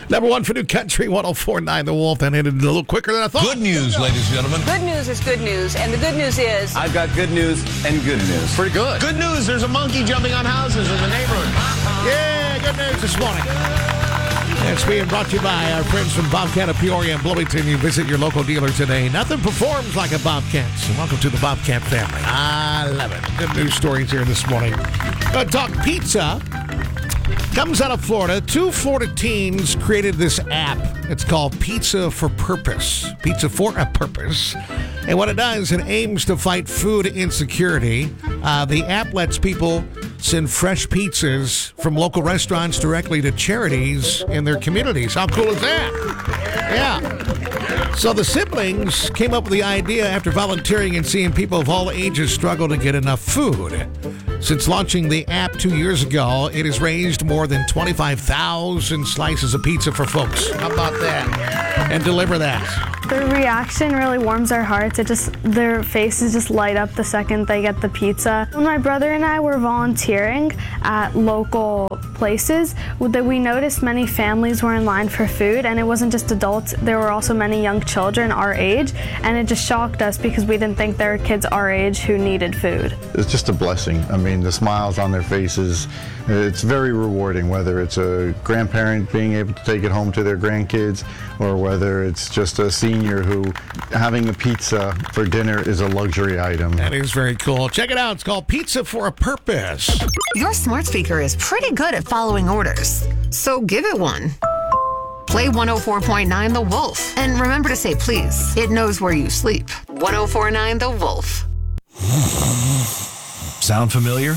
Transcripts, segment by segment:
Number one for New Country, 104.9 The Wolf, and ended a little quicker than I thought. Good news, ladies and gentlemen. Good news is good news, and the good news is... I've got good news and good news. Pretty good. Good news, there's a monkey jumping on houses in the neighborhood. Yeah, good news this morning. It's being brought to you by our friends from Bobcat of Peoria and Bloomington. You visit your local dealer today. Nothing performs like a Bobcat. So welcome to the Bobcat family. I love it. Good news stories here this morning. Going to talk pizza. Comes out of Florida. Two Florida teens created this app. It's called Pizza for Purpose. Pizza for a Purpose. And what it does, it aims to fight food insecurity. The app lets people send fresh pizzas from local restaurants directly to charities in their communities. How cool is that? Yeah. So the siblings came up with the idea after volunteering and seeing people of all ages struggle to get enough food. Since launching the app 2 years ago, it has raised more than 25,000 slices of pizza for folks. How about that? And deliver that. The reaction really warms our hearts. Their faces just light up the second they get the pizza. When my brother and I were volunteering at local places, we noticed many families were in line for food, and it wasn't just adults. There were also many young children our age, and it just shocked us because we didn't think there were kids our age who needed food. It's just a blessing. I mean, the smiles on their faces, it's very rewarding, whether it's a grandparent being able to take it home to their grandkids, or whether it's just a senior who having a pizza for dinner is a luxury item. That is very cool. Check it out. It's called Pizza for a Purpose. Your smart speaker is pretty good at following orders, so give it one. Play 104.9 The Wolf, and remember to say please. It knows where you sleep. 104.9 The Wolf. Sound familiar?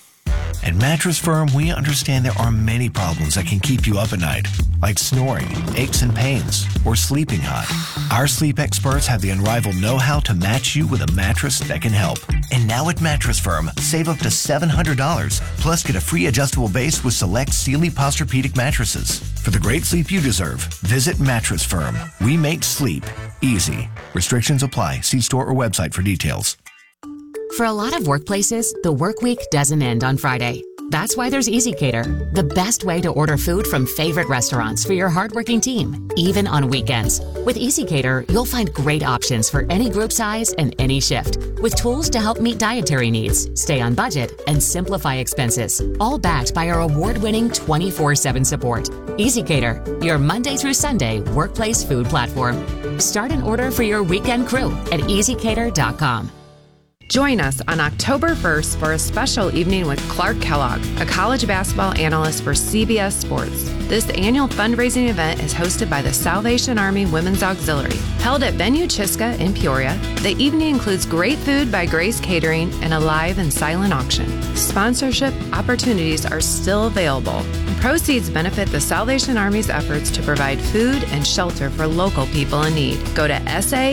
At Mattress Firm, we understand there are many problems that can keep you up at night, like snoring, aches and pains, or sleeping hot. Our sleep experts have the unrivaled know-how to match you with a mattress that can help. And now at Mattress Firm, save up to $700, plus get a free adjustable base with select Sealy Posturepedic mattresses. For the great sleep you deserve, visit Mattress Firm. We make sleep easy. Restrictions apply. See store or website for details. For a lot of workplaces, the work week doesn't end on Friday. That's why there's EasyCater, the best way to order food from favorite restaurants for your hardworking team, even on weekends. With EasyCater, you'll find great options for any group size and any shift, with tools to help meet dietary needs, stay on budget, and simplify expenses, all backed by our award-winning 24/7 support. EasyCater, your Monday through Sunday workplace food platform. Start an order for your weekend crew at easycater.com. Join us on October 1st for a special evening with Clark Kellogg, a college basketball analyst for CBS Sports. This annual fundraising event is hosted by the Salvation Army Women's Auxiliary. Held at Venue Chiska in Peoria, the evening includes great food by Grace Catering and a live and silent auction. Sponsorship opportunities are still available. Proceeds benefit the Salvation Army's efforts to provide food and shelter for local people in need. Go to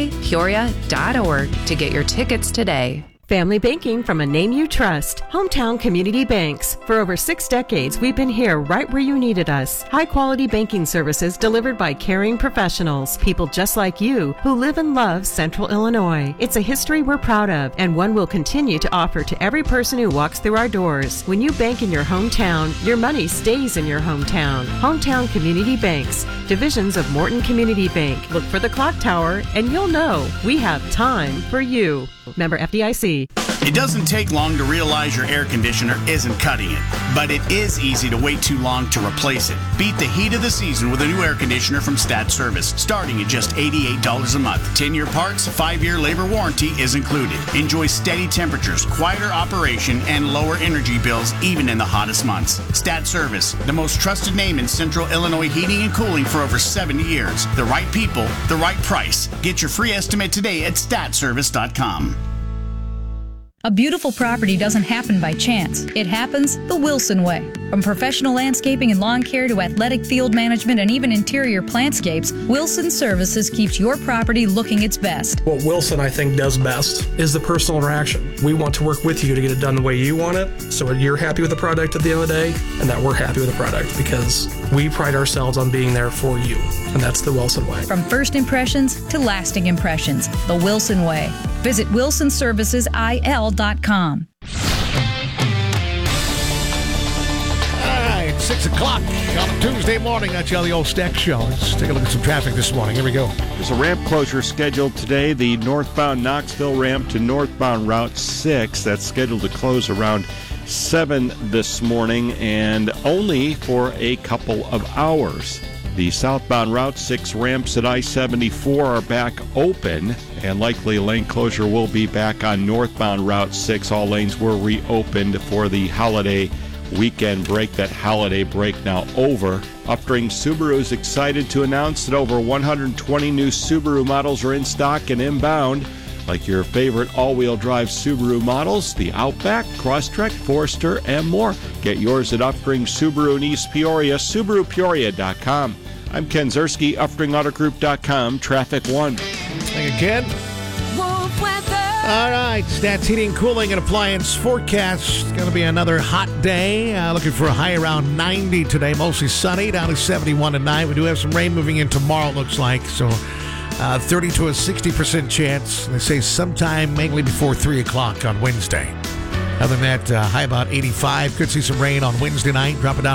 sapeoria.org to get your tickets today. Family banking from a name you trust. Hometown Community Banks. For over 6 decades, we've been here right where you needed us. High-quality banking services delivered by caring professionals. People just like you who live and love Central Illinois. It's a history we're proud of and one we'll continue to offer to every person who walks through our doors. When you bank in your hometown, your money stays in your hometown. Hometown Community Banks. Divisions of Morton Community Bank. Look for the clock tower and you'll know we have time for you. Member FDIC. It doesn't take long to realize your air conditioner isn't cutting it, but it is easy to wait too long to replace it. Beat the heat of the season with a new air conditioner from Stat Service, starting at just $88 a month. 10-year parts, 5-year labor warranty is included. Enjoy steady temperatures, quieter operation, and lower energy bills even in the hottest months. Stat Service, the most trusted name in Central Illinois heating and cooling for over 70 years. The right people, the right price. Get your free estimate today at statservice.com. A beautiful property doesn't happen by chance. It happens the Wilson way. From professional landscaping and lawn care to athletic field management and even interior plantscapes, Wilson Services keeps your property looking its best. What Wilson, I think, does best is the personal interaction. We want to work with you to get it done the way you want it, so that you're happy with the product at the end of the day, and that we're happy with the product, because we pride ourselves on being there for you, and that's the Wilson way. From first impressions to lasting impressions, the Wilson way. Visit WilsonServicesIL.com. 6 o'clock on a Tuesday morning. That's the old Stack Show. Let's take a look at some traffic this morning. Here we go. There's a ramp closure scheduled today. The northbound Knoxville ramp to northbound Route 6. That's scheduled to close around 7 this morning and only for a couple of hours. The southbound Route 6 ramps at I-74 are back open, and likely lane closure will be back on northbound Route 6. All lanes were reopened for the holiday weekend break. That holiday break now over. Upstream Subaru is excited to announce that over 120 new Subaru models are in stock and inbound. Like your favorite all-wheel drive Subaru models, the Outback, Crosstrek, Forester, and more. Get yours at Upstream Subaru in East Peoria, SubaruPeoria.com. I'm Ken Zerski, UpstreamAutoGroup.com, Traffic 1. Thank you, Ken. All right, Stats Heating, Cooling, and Appliance Forecast. It's going to be another hot day. Looking for a high around 90 today. Mostly sunny, down to 71 tonight. We do have some rain moving in tomorrow, it looks like. So 30 to a 60% chance. They say sometime mainly before 3 o'clock on Wednesday. Other than that, high about 85. Could see some rain on Wednesday night. Drop it down